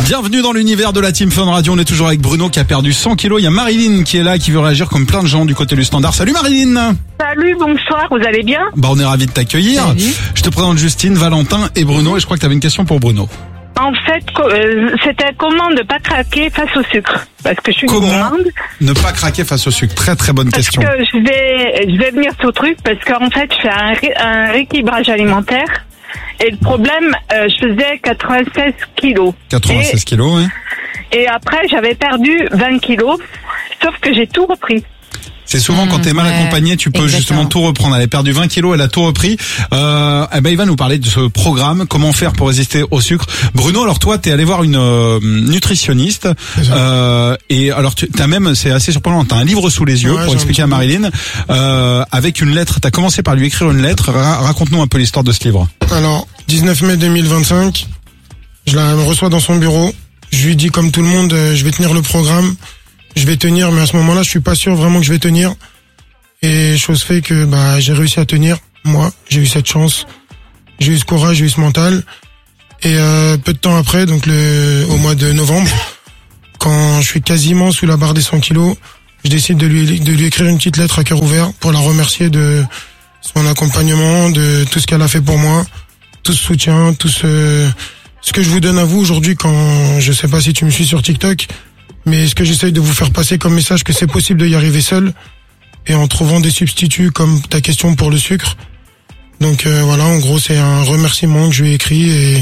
Bienvenue dans l'univers de la Team Fun Radio. On est toujours avec Bruno qui a perdu 100 kilos. Il y a Marilyn qui est là, qui veut réagir comme plein de gens du côté du standard. Salut Marilyn. Salut, bonsoir, vous allez bien? On est ravis de t'accueillir. Salut. Je te présente Justine, Valentin et Bruno. Et je crois que tu avais une question pour Bruno. En fait, c'était comment ne pas craquer face au sucre? Parce que je suis Comment gourmande. ne pas craquer face au sucre? Très très bonne Parce question. que je vais venir sur le truc parce qu'en fait, je fais un rééquilibrage alimentaire. Et le problème, je faisais 96 kilos. 96 kilos, oui. Et après, j'avais perdu 20 kilos. Sauf que j'ai tout repris. C'est souvent quand t'es mal accompagné, tu peux justement tout reprendre. Elle a perdu 20 kilos, elle a tout repris. Il va nous parler de ce programme, comment faire pour résister au sucre. Bruno, alors toi, t'es allé voir une nutritionniste. Et alors t'as même, c'est assez surprenant, t'as un livre sous les yeux pour expliquer à Marilyn, avec une lettre. T'as commencé par lui écrire une lettre. Raconte-nous un peu l'histoire de ce livre. Alors, 19 mai 2025, je la reçois dans son bureau. Je lui dis comme tout le monde, je vais tenir le programme. Je vais tenir, mais à ce moment-là, je suis pas sûr vraiment que je vais tenir. Et chose fait que j'ai réussi à tenir. Moi, j'ai eu cette chance. J'ai eu ce courage, j'ai eu ce mental. Et peu de temps après, donc au mois de novembre, quand je suis quasiment sous la barre des 100 kilos, je décide de lui écrire une petite lettre à cœur ouvert pour la remercier de son accompagnement, de tout ce qu'elle a fait pour moi, tout ce soutien, tout ce que je vous donne à vous aujourd'hui quand, je sais pas si tu me suis sur TikTok, mais ce que j'essaye de vous faire passer comme message, que c'est possible de y arriver seul et en trouvant des substituts comme ta question pour le sucre. Donc voilà, en gros, c'est un remerciement que je lui ai écrit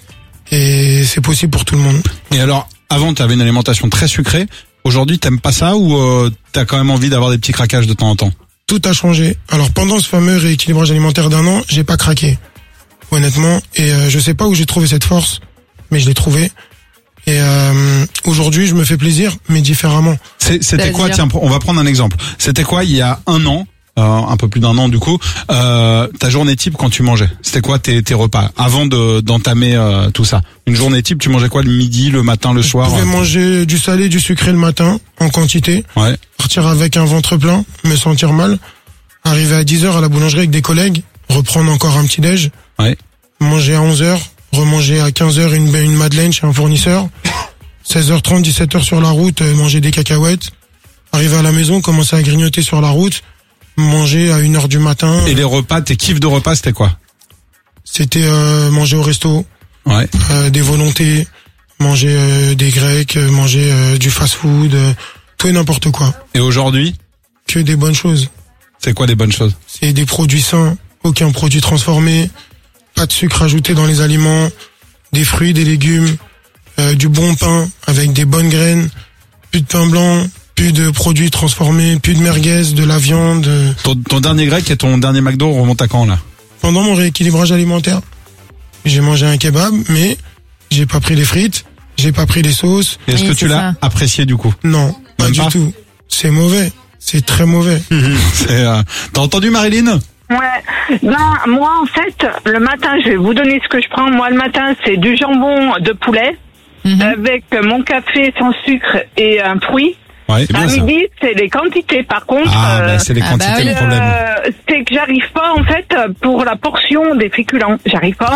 et c'est possible pour tout le monde. Et alors, avant, tu avais une alimentation très sucrée. Aujourd'hui, t'aimes pas ça ou t'as quand même envie d'avoir des petits craquages de temps en temps? Tout a changé. Alors pendant ce fameux rééquilibrage alimentaire d'1 an, j'ai pas craqué, honnêtement. Et je sais pas où j'ai trouvé cette force, mais je l'ai trouvée. Et aujourd'hui, je me fais plaisir, mais différemment. C'était quoi? Tiens, on va prendre un exemple. C'était quoi il y a 1 an, un peu plus d'1 an du coup, ta journée type quand tu mangeais? C'était quoi tes repas avant d'entamer tout ça? Une journée type, tu mangeais quoi le midi, le matin, le soir? Je pouvais manger du salé, du sucré le matin en quantité. Ouais. Partir avec un ventre plein, me sentir mal. Arriver à 10h à la boulangerie avec des collègues, reprendre encore un petit déj. Ouais. Manger à 11h. Remanger à 15h une madeleine chez un fournisseur. 16h30, 17h sur la route, manger des cacahuètes. Arriver à la maison, commencer à grignoter sur la route. Manger à 1h du matin. Et les repas, tes kiffs de repas, c'était quoi? C'était manger au resto. Ouais. Des volontés. Manger des grecs. Manger du fast-food. Tout et n'importe quoi. Et aujourd'hui? Que des bonnes choses. C'est quoi des bonnes choses? C'est des produits sains. Aucun produit transformé. Pas de sucre ajouté dans les aliments, des fruits, des légumes, du bon pain avec des bonnes graines, plus de pain blanc, plus de produits transformés, plus de merguez, de la viande. Ton dernier grec et ton dernier McDo remontent à quand là? Pendant mon rééquilibrage alimentaire, j'ai mangé un kebab, mais j'ai pas pris les frites, j'ai pas pris les sauces. Est-ce que tu l'as apprécié du coup? Non, pas du tout. C'est mauvais, c'est très mauvais. T'as entendu Marilyn? Ouais. Moi, en fait, le matin, je vais vous donner ce que je prends. Moi, le matin, c'est du jambon de poulet avec mon café sans sucre et un fruit. Ouais, à midi, c'est les quantités. Par contre, c'est les quantités le problème. C'est que j'arrive pas, en fait, pour la portion des féculents. J'arrive pas.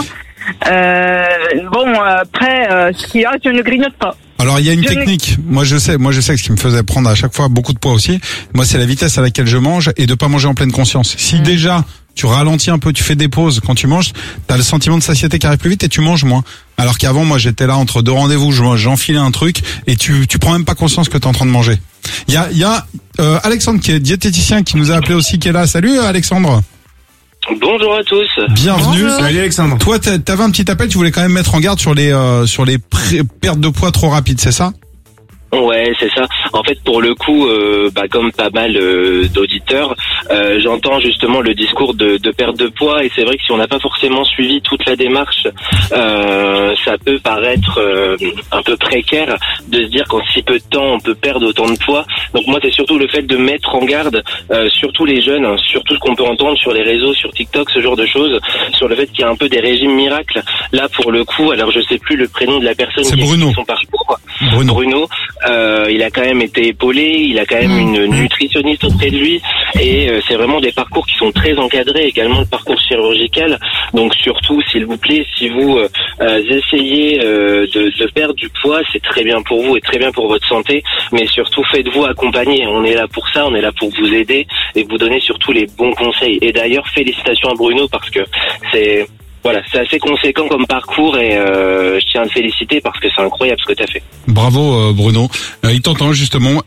Après, ce qu'il y a, je ne grignote pas. Alors il y a une technique. Moi je sais ce qui me faisait prendre à chaque fois beaucoup de poids aussi. Moi c'est la vitesse à laquelle je mange et de pas manger en pleine conscience. Si déjà tu ralentis un peu, tu fais des pauses quand tu manges, t'as le sentiment de satiété qui arrive plus vite et tu manges moins. Alors qu'avant moi j'étais là entre deux rendez-vous, j'enfilais un truc et tu prends même pas conscience que t'es en train de manger. Il y a Alexandre qui est diététicien qui nous a appelé aussi, qui est là. Salut Alexandre. Bonjour à tous. Bienvenue. Bonjour. Salut Alexandre. Toi, t'avais un petit appel, tu voulais quand même mettre en garde sur les pertes de poids trop rapides, c'est ça? Ouais, c'est ça. En fait, pour le coup, comme pas mal d'auditeurs, j'entends justement le discours de perte de poids, et c'est vrai que si on n'a pas forcément suivi toute la démarche, ça peut paraître un peu précaire de se dire qu'en si peu de temps on peut perdre autant de poids. Donc moi, c'est surtout le fait de mettre en garde, surtout les jeunes, surtout ce qu'on peut entendre sur les réseaux, sur TikTok, ce genre de choses, sur le fait qu'il y a un peu des régimes miracles. Là, pour le coup, alors je sais plus le prénom de la personne qui explique son parcours. Bruno. il a quand même été épaulé, il a quand même une nutritionniste auprès de lui, et c'est vraiment des parcours qui sont très encadrés, également le parcours chirurgical. Donc surtout, s'il vous plaît, si vous essayez de perdre du poids, c'est très bien pour vous et très bien pour votre santé, mais surtout faites-vous accompagner. On est là pour ça, on est là pour vous aider et vous donner surtout les bons conseils. Et d'ailleurs, félicitations à Bruno parce que c'est assez conséquent comme parcours et je tiens à te féliciter parce que c'est incroyable ce que tu as fait. Bravo Bruno. Il t'entend justement.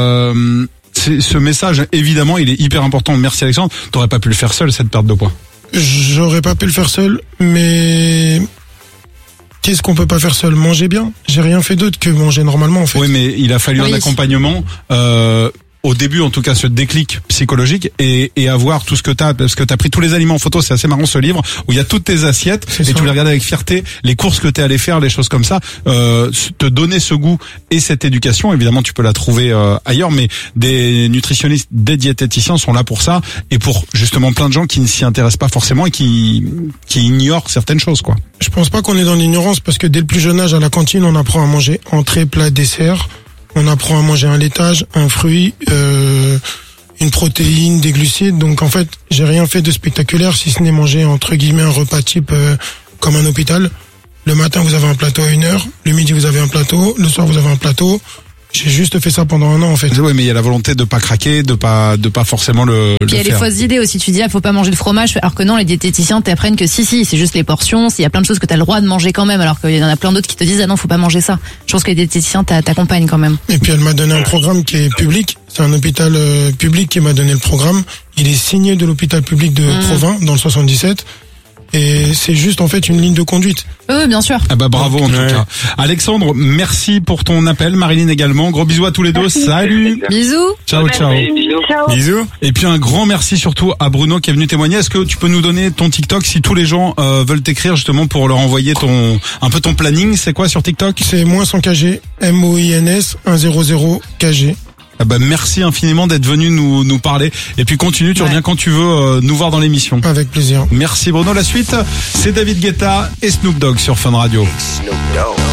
Ce message, évidemment, il est hyper important. Merci Alexandre. T'aurais pas pu le faire seul, cette perte de poids. J'aurais pas pu le faire seul, mais qu'est-ce qu'on peut pas faire seul? Manger bien. J'ai rien fait d'autre que manger normalement, en fait. Oui, mais il a fallu un accompagnement. Au début, en tout cas, ce déclic psychologique et avoir tout ce que t'as, parce que t'as pris tous les aliments en photo, c'est assez marrant ce livre, où il y a toutes tes assiettes, et tu les regardes avec fierté, les courses que t'es allé faire, les choses comme ça, te donner ce goût et cette éducation, évidemment, tu peux la trouver ailleurs, mais des nutritionnistes, des diététiciens sont là pour ça, et pour justement plein de gens qui ne s'y intéressent pas forcément et qui ignorent certaines choses, quoi. Je pense pas qu'on est dans l'ignorance, parce que dès le plus jeune âge, à la cantine, on apprend à manger entrée, plat, dessert. On apprend à manger un laitage, un fruit, une protéine, des glucides. Donc en fait, j'ai rien fait de spectaculaire si ce n'est manger entre guillemets un repas type comme un hôpital. Le matin, vous avez un plateau à 1h. Le midi, vous avez un plateau. Le soir, vous avez un plateau. J'ai juste fait ça pendant 1 an, en fait. Oui, mais il y a la volonté de pas craquer, de pas forcément le Puis il y a les fausses idées aussi. Tu dis, faut pas manger de fromage. Alors que non, les diététiciens t'apprennent que si, c'est juste les portions. Il y a plein de choses que t'as le droit de manger quand même. Alors qu'il y en a plein d'autres qui te disent, ah non, faut pas manger ça. Je pense que les diététiciens t'accompagnent quand même. Et puis elle m'a donné un programme qui est public. C'est un hôpital public qui m'a donné le programme. Il est signé de l'hôpital public de Provins, dans le 77. Et c'est juste en fait une ligne de conduite. Oui, bien sûr. Ah bah bravo en tout cas. Alexandre, merci pour ton appel. Marilyn également. Gros bisous à tous les deux. Salut. Bisous. Ciao. Bisous. Et puis un grand merci surtout à Bruno qui est venu témoigner. Est-ce que tu peux nous donner ton TikTok si tous les gens veulent t'écrire justement pour leur envoyer un peu ton planning? C'est quoi sur TikTok? C'est -100 kg, MOINS 100 kg. Ah bah merci infiniment d'être venu nous parler. Et puis continue, tu reviens quand tu veux nous voir dans l'émission. Avec plaisir. Merci Bruno. La suite, c'est David Guetta et Snoop Dogg sur Fun Radio. Snoop Dogg.